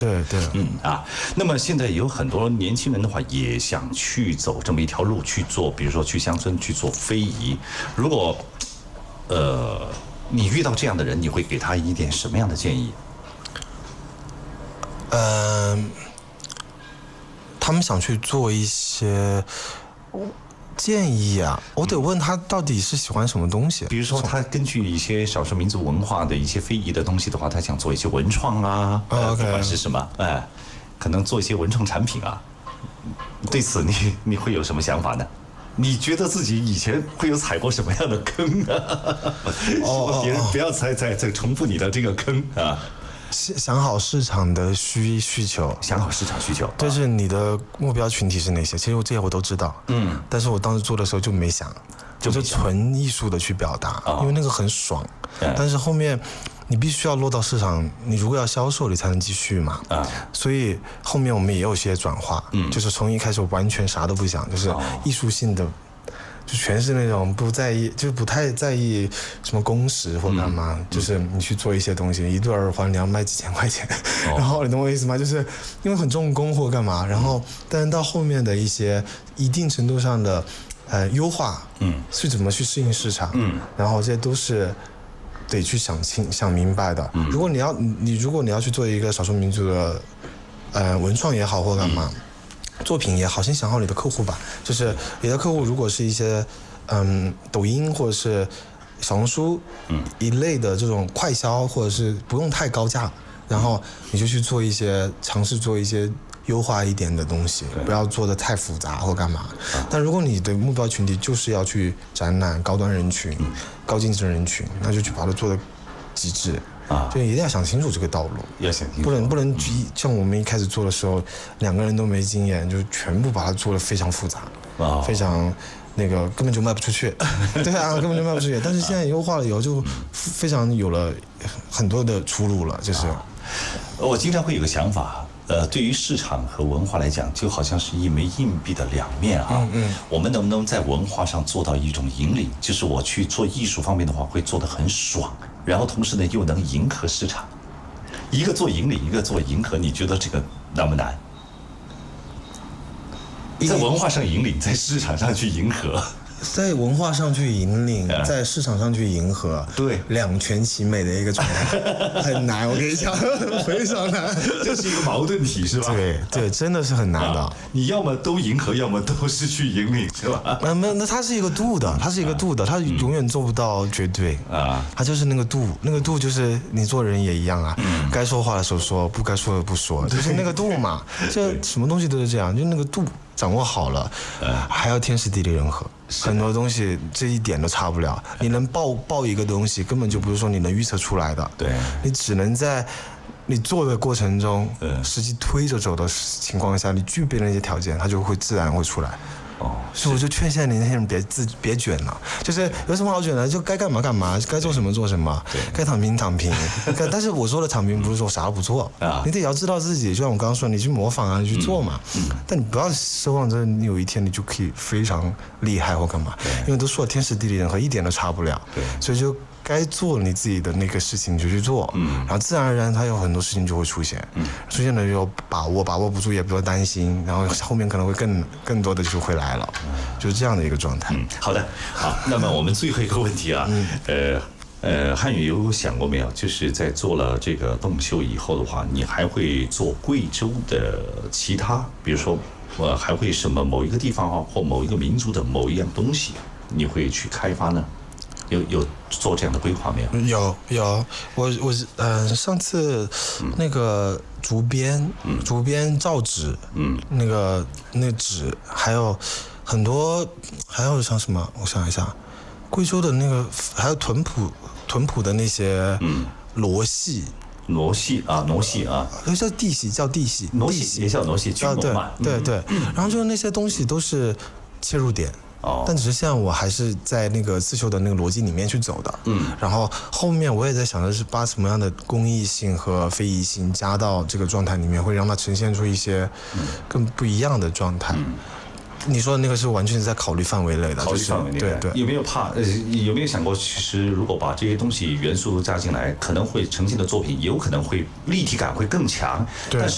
对对， 那么现在有很多年轻人的话，也想去走这么一条路去做，比如说去乡村去做非遗。如果你遇到这样的人，你会给他一点什么样的建议？ 他们想去做一些建议啊，我得问他到底是喜欢什么东西。 比如说，他根据一些少数民族文化的一些非遗的东西的话，他想做一些文创啊，不管是什么，可能做一些文创产品啊。对此你会有什么想法呢？你觉得自己以前会有踩过什么样的坑啊？希望别人不要再重复你的这个坑啊。 想好市场的需求， 想好市场需求， 就是你的目标群体是哪些？其实这些我都知道，但是我当时做的时候就没想，就是纯艺术的去表达，因为那个很爽。但是后面你必须要落到市场，你如果要销售，你才能继续嘛。所以后面我们也有些转化，就是从一开始我完全啥都不想，就是艺术性的。就全是那种不在意，就是不太在意什么工时或干嘛，就是你去做一些东西，一对耳环你要卖几千块钱，然后你懂我意思吗？就是因为很重工或干嘛，然后但是到后面的一些一定程度上的优化，是怎么去适应市场，然后这些都是得去想明白的。如果你要去做一个少数民族的文创也好或干嘛。作品也好，先想好你的客户吧。就是你的客户如果是一些抖音或者是小红书一类的这种快销，或者是不用太高价，然后你就去尝试做一些优化一点的东西，不要做的太复杂或干嘛。但如果你的目标群体就是要去展览高端人群、高竞争人群，那就去把它做的极致。就一定要想清楚这个道路， 要想清楚， 不能像我们一开始做的时候，两个人都没经验，就全部把它做得非常复杂，非常那个根本就卖不出去，对啊，根本就卖不出去。但是现在优化了以后，就非常有了很多的出路了，就是。 我经常会有个想法。对于市场和文化来讲，就好像是一枚硬币的两面啊。我们能不能在文化上做到一种引领？就是我去做艺术方面的话，会做得很爽，然后同时呢又能迎合市场。一个做引领，一个做迎合，你觉得这个难不难？在文化上引领，在市场上去迎合。 在文化上去引领，在市场上去迎合， 对， 两全其美的一个状态，很难。我跟你讲，非常难。 这是一个矛盾体，是吧？ 对，真的是很难的。 你要么都迎合，要么都是去引领，是吧？ 那它是一个度的，它永远做不到绝对啊。它就是那个度，那个度就是你做人也一样啊，该说话的时候说，不该说的不说，就是那个度嘛。这什么东西都是这样，就那个度掌握好了，还要天时地利人和。很多东西这一点都差不了，你能报一个东西，根本就不是说你能预测出来的。 对， 你只能在你做的过程中，实际推着走的情况下，你具备了那些条件，它就会自然会出来。所以我就劝现在年轻人别卷了，就是有什么好卷的，就该干嘛干嘛，该做什么做什么，该躺平躺平。但是我说的躺平不是说啥都不做，你得要知道自己，就像我刚刚说，你去模仿啊，你去做嘛。但你不要奢望着你有一天你就可以非常厉害或干嘛，因为都说了天时地利人和，一点都差不了。所以就该做你自己的那个事情就去做，然后自然而然它有很多事情就会出现，出现了就把握不住也不要担心，然后后面可能会更多的就会来了，就是这样的一个状态。 好的，好，那么我们最后一个问题啊，汉语有想过没有？就是在做了这个动秀以后的话，你还会做贵州的其他，比如说还会什么某一个地方啊，或某一个民族的某一样东西，你会去开发呢？有做这样的规划没有？ 有，我上次那个竹编造纸，那纸还有很多，还有像什么？我想一下，贵州的那个还有屯埔的那些罗戏啊，叫地戏， 傩戏也叫傩戏， 对，然后就是那些东西都是切入点。但只是现在我还是在那个刺绣的那个逻辑里面去走的，然后后面我也在想的是把什么样的工艺性和非遗性加到这个状态里面，会让它呈现出一些更不一样的状态。你说的那个是完全是在考虑范围内的， 考虑范围内的。对，有没有想过，其实如果把这些东西元素加进来，可能会呈现的作品有可能会立体感会更强，但是